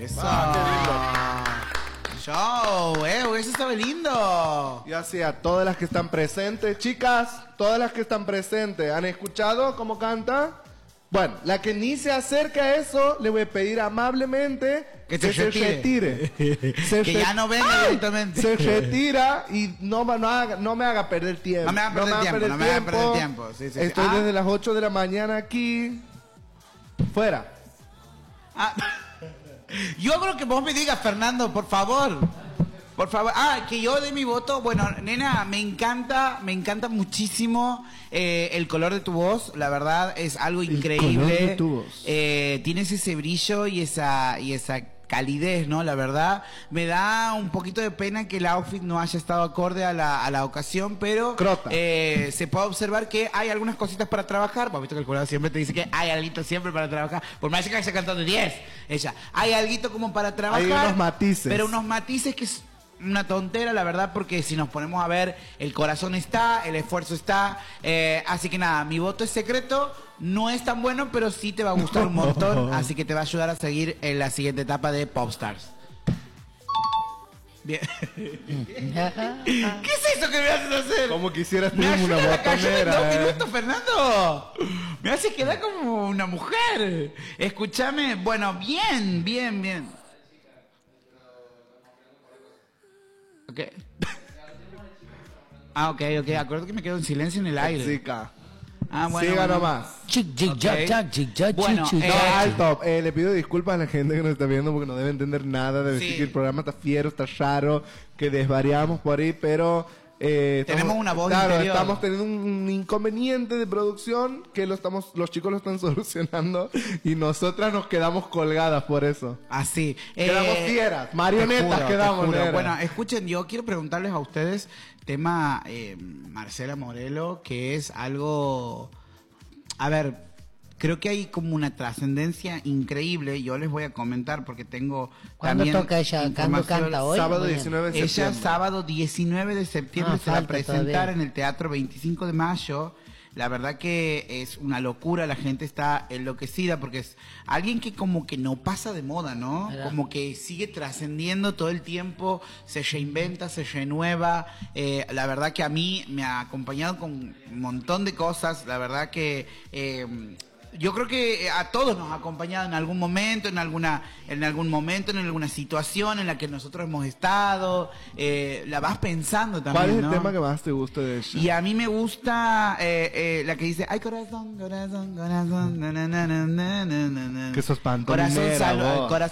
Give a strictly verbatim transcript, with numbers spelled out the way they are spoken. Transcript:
Eso. Ah, Show, eh, eso estaba lindo. Y así a todas las que están presentes, chicas, todas las que están presentes, ¿han escuchado cómo canta? Bueno, la que ni se acerca a eso, le voy a pedir amablemente que se retire. Se que re- ya no venga directamente. Se retira y no, no, haga, no me haga perder tiempo. No me haga perder tiempo, no me haga perder tiempo. Sí, sí, sí. Estoy Ah. desde las ocho de la mañana aquí. Fuera. Ah, yo creo que vos me digas, Fernando, por favor. Por favor. Ah, que yo dé mi voto. Bueno, nena, me encanta, me encanta muchísimo eh, el color de tu voz. La verdad es algo increíble. color de tu voz. Eh, tienes ese brillo y esa y esa calidez, ¿no? La verdad, me da un poquito de pena que el outfit no haya estado acorde a la, a la ocasión, pero Crota. eh, se puede observar que hay algunas cositas para trabajar. Vos visto que el jurado siempre te dice que hay algo siempre para trabajar. Por más que haya cantado de diez, ella. Hay algo como para trabajar. Hay unos matices. Pero unos matices que es una tontera, la verdad, porque si nos ponemos a ver, el corazón está, el esfuerzo está. Eh, así que nada, mi voto es secreto. No es tan bueno, pero sí te va a gustar un montón. Así que te va a ayudar a seguir en la siguiente etapa de Popstars. Bien. ¿Qué es eso que me haces hacer? Como quisieras Me tener una ayuda a callar en dos botonera. eh. minutos, Fernando. Me hace quedar como una mujer. Escúchame. Bueno, bien, bien, bien. Ok. Ah, ok, ok. Acuerdo que me quedo en silencio en el aire. Chica. Ah, bueno. Siga bueno. nomás. Chic, chic, Ok. jac, jac, chic, jac, Bueno, chic, chic, eh, No, jac. alto. Eh, le pido disculpas a la gente que nos está viendo porque no debe entender nada. Debe Sí. decir que el programa está fiero, está raro, que desvariamos por ahí, pero... eh, Tenemos una voz Claro, interior. estamos teniendo un inconveniente de producción que lo estamos, los chicos lo están solucionando y nosotras nos quedamos colgadas por eso. Así. Quedamos Eh, fieras, te marionetas juro, te quedamos. juro. negra. Bueno, escuchen, yo quiero preguntarles a ustedes tema eh, Marcela Morelo, que es algo... A ver, creo que hay como una trascendencia increíble. Yo les voy a comentar porque tengo ¿Cuándo también toca ella? ¿Cuándo información. canta hoy? Sábado Muy bien. diecinueve de Ella septiembre. sábado diecinueve de septiembre Ah, se va a falta presentar todavía. en el Teatro veinticinco de mayo. La verdad que es una locura, la gente está enloquecida porque es alguien que como que no pasa de moda, ¿no? ¿Verdad? Como que sigue trascendiendo todo el tiempo, se reinventa, se renueva. Eh, la verdad que a mí me ha acompañado con un montón de cosas. La verdad que... eh, yo creo que a todos nos ha acompañado en algún momento, en alguna, en algún momento, en alguna situación en la que nosotros hemos estado. Eh, la vas pensando también, ¿Cuál es el ¿no? tema que más te gusta de ella? Y a mí me gusta eh, eh, la que dice, ay corazón, corazón, corazón, na, na, na, na, na, na, na, na. Que sos Corazón, pantominera, sal- vos. corazón